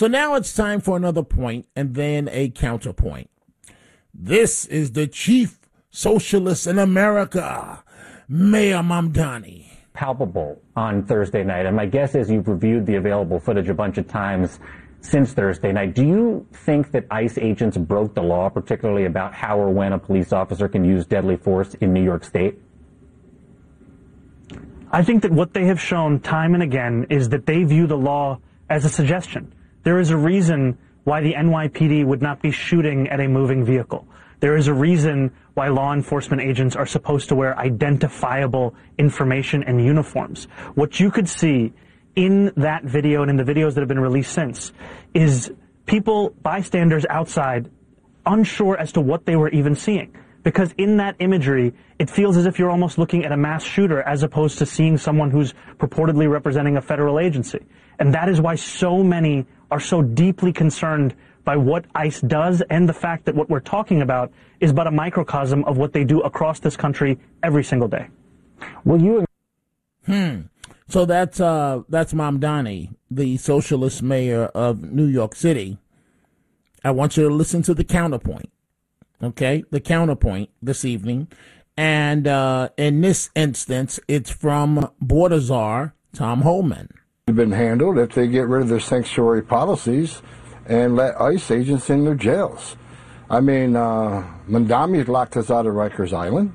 So now it's time for another point and then a counterpoint. This is the chief socialist in America, Mayor Mamdani. Palpable on Thursday night, and my guess is you've reviewed the available footage a bunch of times since Thursday night. Do you think that ICE agents broke the law, particularly about how or when a police officer can use deadly force in New York State? I think that what they have shown time and again is that they view the law as a suggestion. There is a reason why the NYPD would not be shooting at a moving vehicle. There is a reason why law enforcement agents are supposed to wear identifiable information and uniforms. What you could see in that video and in the videos that have been released since is people, bystanders outside, unsure as to what they were even seeing. Because in that imagery, it feels as if you're almost looking at a mass shooter as opposed to seeing someone who's purportedly representing a federal agency. And that is why so many are so deeply concerned by what ICE does and the fact that what we're talking about is but a microcosm of what they do across this country every single day. Will you? So that's Mamdani, the socialist mayor of New York City. I want you to listen to the counterpoint. Okay, the counterpoint this evening. And in this instance, it's from border czar Tom Homan. Been handled if they get rid of their sanctuary policies and let ICE agents in their jails. I mean, Mamdani locked us out of Rikers Island.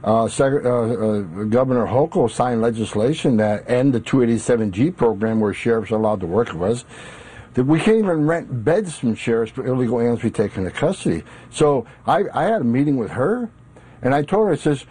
Governor Hochul signed legislation that end the 287G program where sheriffs are allowed to work with us. That we can't even rent beds from sheriffs for illegal aliens to be taken into custody. So I had a meeting with her, and I told her, I says,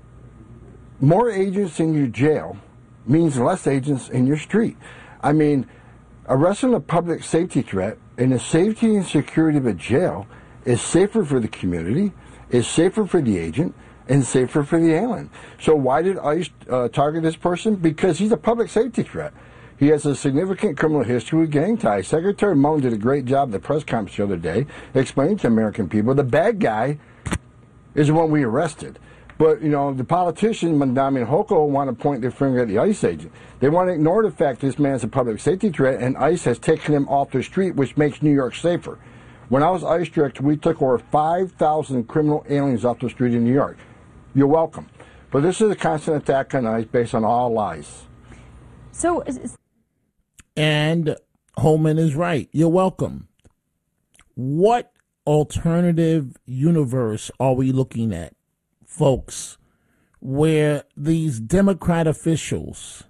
more agents in your jail means less agents in your street. I mean, arresting a public safety threat and the safety and security of a jail is safer for the community, is safer for the agent, and safer for the alien. So why did ICE target this person? Because he's a public safety threat. He has a significant criminal history with gang ties. Secretary Mullen did a great job at the press conference the other day explaining to American people the bad guy is the one we arrested. But, you know, the politicians, Mamdani and Hochul, want to point their finger at the ICE agent. They want to ignore the fact this man's a public safety threat, and ICE has taken him off the street, which makes New York safer. When I was ICE director, we took over 5,000 criminal aliens off the street in New York. You're welcome. But this is a constant attack on ICE based on all lies. So, and Holman is right. You're welcome. What alternative universe are we looking at, folks, where these Democrat officials,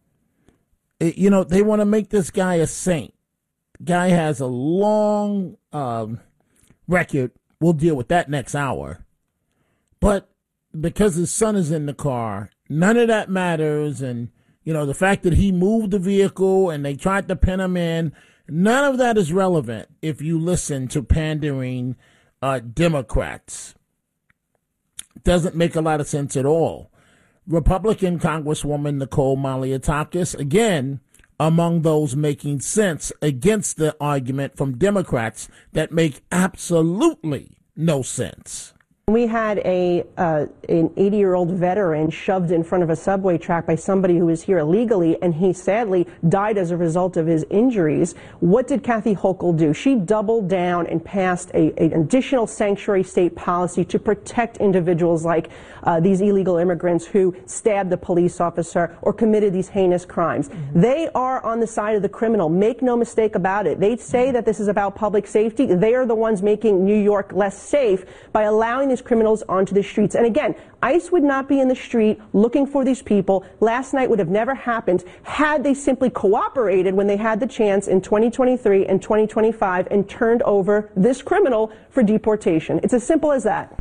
you know, they want to make this guy a saint. Guy has a long record. We'll deal with that next hour. But because his son is in the car, none of that matters. And, you know, the fact that he moved the vehicle and they tried to pin him in, none of that is relevant if you listen to pandering Democrats. Doesn't make a lot of sense at all. Republican Congresswoman Nicole Malliotakis, again, among those making sense against the argument from Democrats that make absolutely no sense. We had an 80-year-old veteran shoved in front of a subway track by somebody who was here illegally, and he sadly died as a result of his injuries. What did Kathy Hochul do? She doubled down and passed an additional sanctuary state policy to protect individuals like these illegal immigrants who stabbed the police officer or committed these heinous crimes. They are on the side of the criminal. Make no mistake about it. They say that this is about public safety. They are the ones making New York less safe by allowing these criminals onto the streets. And again, ICE would not be in the street looking for these people. Last night would have never happened had they simply cooperated when they had the chance in 2023 and 2025 and turned over this criminal for deportation. It's as simple as that.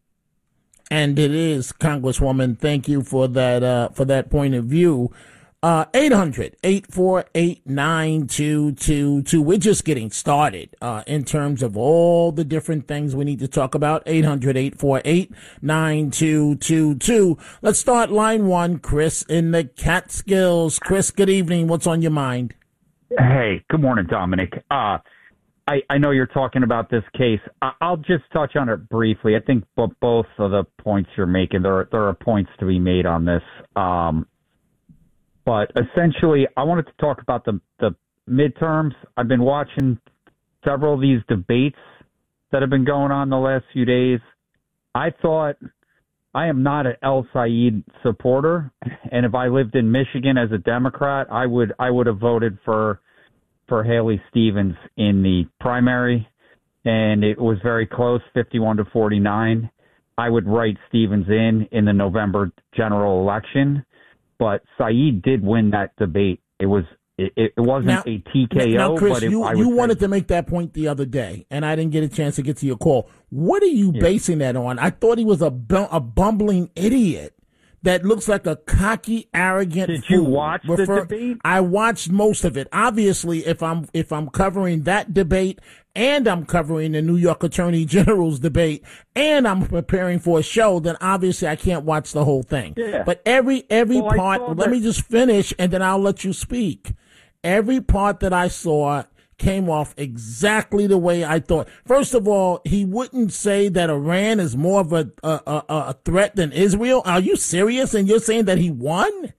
And it is, Congresswoman. Thank you for that point of view. 800-848-9222. We're just getting started in terms of all the different things we need to talk about. 800-848-9222. Let's start line one. Chris in the Catskills. Chris, good evening. What's on your mind? Hey, good morning, Dominic. I know you're talking about this case. I'll just touch on it briefly. I think both of the points you're making, there are points to be made on this. But essentially, I wanted to talk about the midterms. I've been watching several of these debates that have been going on the last few days. I thought I am not an El Sayed supporter, and if I lived in Michigan as a Democrat, I would have voted for Haley Stevens in the primary, and it was very close, 51-49. I would write Stevens in the November general election, but Sayed did win that debate. It wasn't a TKO. Now, Chris, but you wanted to make that point the other day, and I didn't get a chance to get to your call. What are you basing that on? I thought he was a bumbling idiot that looks like a cocky, arrogant Did fool. you watch the debate? I watched most of it. Obviously, if I'm covering that debate and I'm covering the New York Attorney General's debate and I'm preparing for a show, then obviously I can't watch the whole thing. Yeah. But every part, let me just finish and then I'll let you speak. Every part that I saw came off exactly the way I thought. First of all, he wouldn't say that Iran is more of a threat than Israel. Are you serious? And you're saying that he won?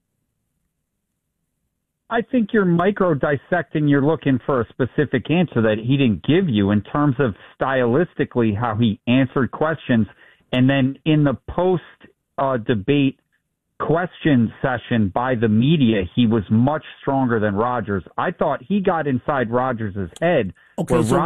I think you're micro dissecting. You're looking for a specific answer that he didn't give you in terms of stylistically how he answered questions. And then in the post debate question session by the media, he was much stronger than Rogers. I thought he got inside Rogers' head. Okay, so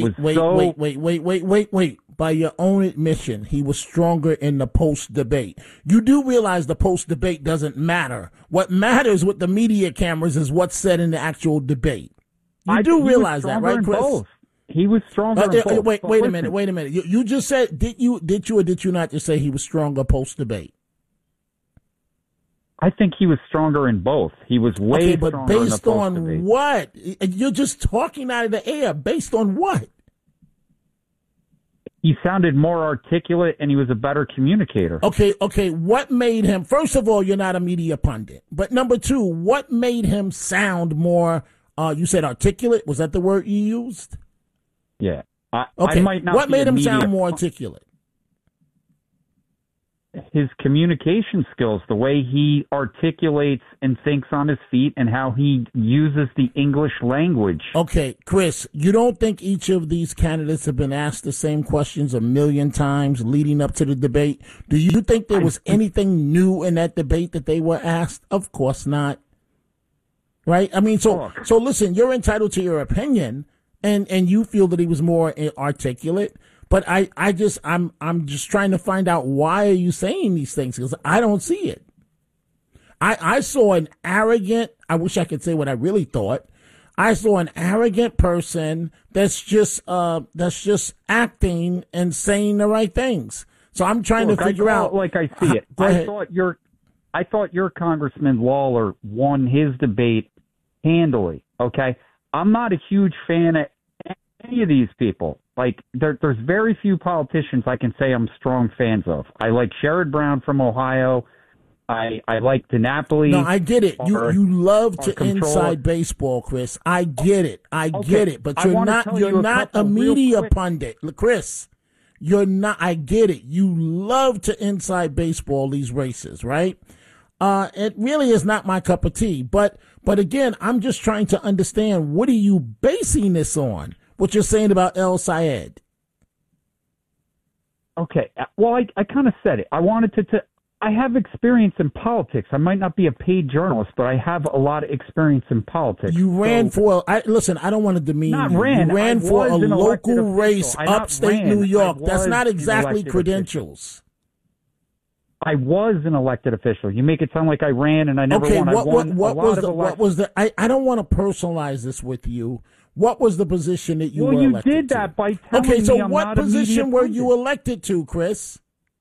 wait. By your own admission, he was stronger in the post debate. You do realize the post debate doesn't matter. What matters with the media cameras is what's said in the actual debate. You do realize that, right, Chris? Both. He was stronger in both. Wait a minute. You just said, did you or did you not just say he was stronger post debate? I think he was stronger in both. He was way stronger in the post debate. Based on what? You're just talking out of the air. Based on what? He sounded more articulate and he was a better communicator. Okay. What made him, first of all, you're not a media pundit. But number two, what made him sound more, you said articulate? Was that the word you used? Yeah. Okay. I might not what made him sound more pundit. articulate? His communication skills, the way he articulates and thinks on his feet and how he uses the English language. Okay, Chris, you don't think each of these candidates have been asked the same questions 1,000,000 times leading up to the debate? Do you think there was anything new in that debate that they were asked? Of course not. Right? I mean, so listen, you're entitled to your opinion and you feel that he was more articulate. But I'm just trying to find out, why are you saying these things? Because I don't see it. I saw an arrogant, I wish I could say what I really thought. I saw an arrogant person that's just acting and saying the right things. So I'm trying to figure out. Like I see it. I thought your Congressman Lawler won his debate handily. Okay. I'm not a huge fan of any of these people. Like, there's very few politicians I can say I'm strong fans of. I like Sherrod Brown from Ohio. I like DiNapoli. No, I get it. You love to inside baseball, Chris. I get it. I get it. But you're not a media pundit, Chris. You're not. I get it. You love to inside baseball these races, right? It really is not my cup of tea. But again, I'm just trying to understand, what are you basing this on? What you're saying about El Sayed? Okay. Well, I kind of said it. I wanted to I have experience in politics. I might not be a paid journalist, but I have a lot of experience in politics. You ran for, listen, I don't want to demean you. You ran for a local race upstate New York. That's not exactly credentials. I was an elected official. You make it sound like I ran and I never won. What was the I don't want to personalize this with you. What was the position that you were elected to? Well, you did that by telling me so I'm what not a position were media you elected to, Chris?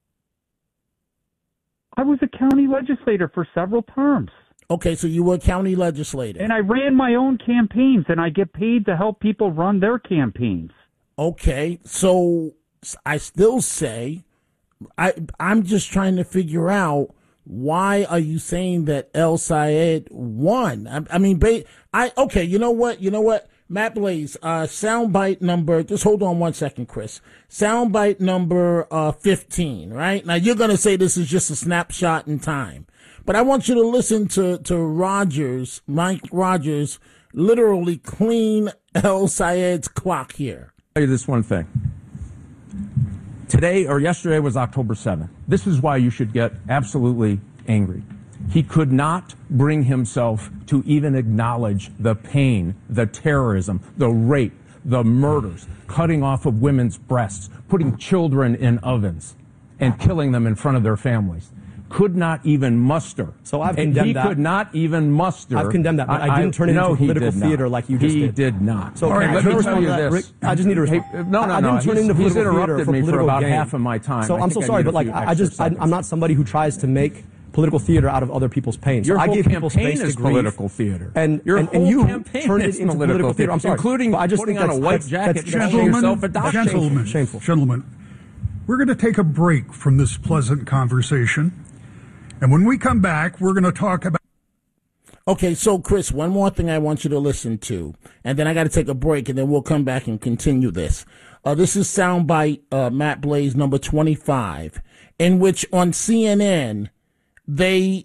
I was a county legislator for several terms. Okay, so you were a county legislator. And I ran my own campaigns, and I get paid to help people run their campaigns. Okay, so I still say, I'm just trying to figure out, why are you saying that El Sayed won? Okay, you know what? Matt Blaze, soundbite number, just hold on 1 second, Chris. Soundbite number 15, right? Now, you're going to say this is just a snapshot in time. But I want you to listen to Rogers, Mike Rogers, literally clean El Sayed's clock here. I'll tell you this one thing. Today or yesterday was October 7th. This is why you should get absolutely angry. He could not bring himself to even acknowledge the pain, the terrorism, the rape, the murders, cutting off of women's breasts, putting children in ovens, and killing them in front of their families. Could not even muster. So I've condemned that. He could not even muster. I've condemned that, but I didn't turn it into political theater like you just did. He did not. So let me tell you this. Rick, I just need to respond. Hey, no. I didn't turn it into He's political theater interrupted for me for political about gain. half of my time. So I'm so sorry, but like I'm not somebody who tries to make political theater out of other people's pain. Your so I whole give people campaign space is to grieve. political theater. And you turned it into political theater. I'm sorry, including putting on a white jacket, showing yourself a doctor. Shameful. Gentlemen, we're going to take a break from this pleasant conversation. And when we come back, we're going to talk about... Okay, so Chris, one more thing I want you to listen to, and then I got to take a break, and then we'll come back and continue this. This is Soundbite Matt Blaze number 25, in which on CNN they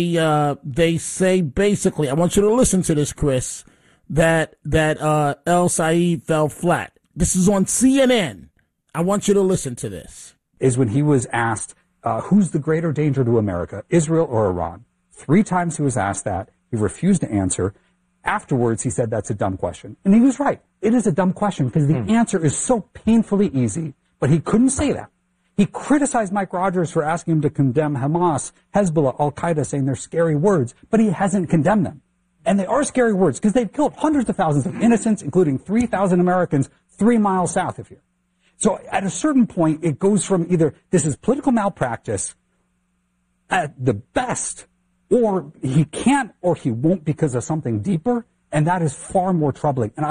say basically, I want you to listen to this, Chris, that El Sayed fell flat. This is on CNN. I want you to listen to this. Is when he was asked, who's the greater danger to America, Israel or Iran? 3 times he was asked that. He refused to answer. Afterwards, he said that's a dumb question. And he was right. It is a dumb question because the answer is so painfully easy, but he couldn't say that. He criticized Mike Rogers for asking him to condemn Hamas, Hezbollah, Al-Qaeda, saying they're scary words, but he hasn't condemned them. And they are scary words because they've killed hundreds of thousands of innocents, including 3,000 Americans 3 miles south of here. So at a certain point, it goes from either this is political malpractice at the best, or he can't or he won't because of something deeper, and that is far more troubling. And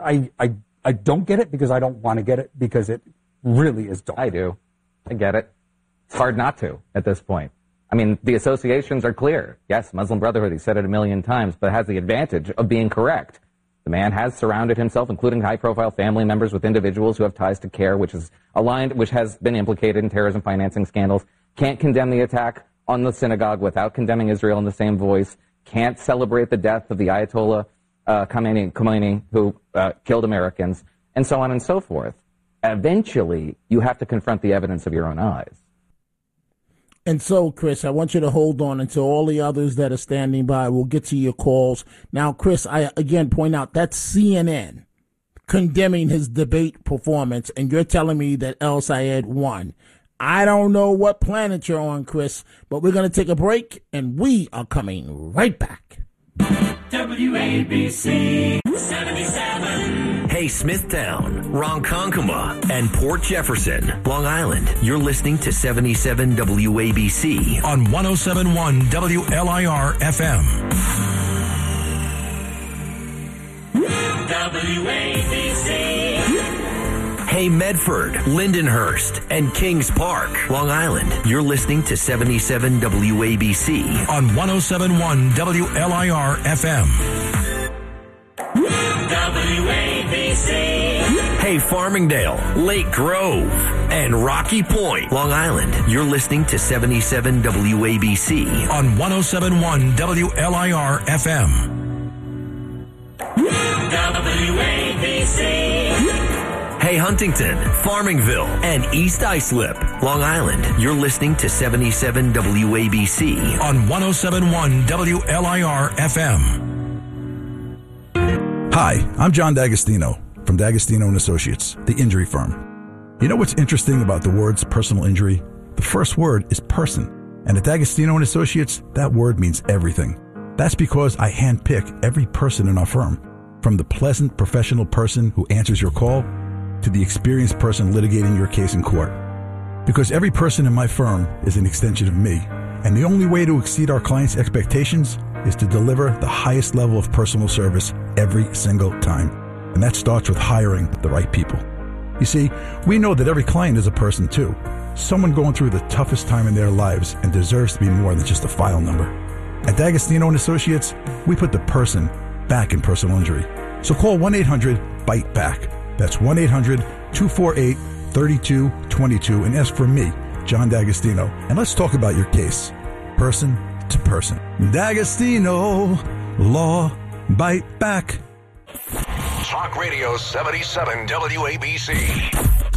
I don't get it because I don't want to get it because it really is dark. I do. I get it. It's hard not to at this point. I mean, the associations are clear. Yes, Muslim Brotherhood, he said it 1,000,000 times, but it has the advantage of being correct. The man has surrounded himself, including high-profile family members, with individuals who have ties to CAIR, which has been implicated in terrorism financing scandals. Can't condemn the attack on the synagogue without condemning Israel in the same voice. Can't celebrate the death of the Ayatollah Khomeini, who killed Americans, and so on and so forth. Eventually, you have to confront the evidence of your own eyes. And so, Chris, I want you to hold on until all the others that are standing by will get to your calls. Now, Chris, I again point out that's CNN condemning his debate performance, and you're telling me that El Sayed won. I don't know what planet you're on, Chris, but we're going to take a break, and we are coming right back. WABC 77. Hey, Smithtown, Ronkonkoma, and Port Jefferson, Long Island. You're listening to 77 WABC on 107.1 WLIR FM. WABC. Hey, Medford, Lindenhurst, and Kings Park, Long Island. You're listening to 77 WABC on 107.1 WLIR FM. WABC. Hey, Farmingdale, Lake Grove, and Rocky Point, Long Island. You're listening to 77 WABC on 107.1 WLIR FM. WABC. Hey, Huntington, Farmingville, and East Islip, Long Island. You're listening to 77 WABC on 107.1 WLIR FM. Hi, I'm John D'Agostino from D'Agostino & Associates, the injury firm. You know what's interesting about the words personal injury? The first word is person. And at D'Agostino & Associates, that word means everything. That's because I handpick every person in our firm, from the pleasant professional person who answers your call to the experienced person litigating your case in court. Because every person in my firm is an extension of me, and the only way to exceed our clients' expectations is to deliver the highest level of personal service every single time. And that starts with hiring the right people. You see, we know that every client is a person too, someone going through the toughest time in their lives and deserves to be more than just a file number. At D'Agostino & Associates, we put the person back in personal injury. So call 1-800-BITE-BACK. That's 1-800-248-3222 and ask for me, John D'Agostino. And let's talk about your case, person to person. D'Agostino Law Bite back. Talk Radio 77 WABC.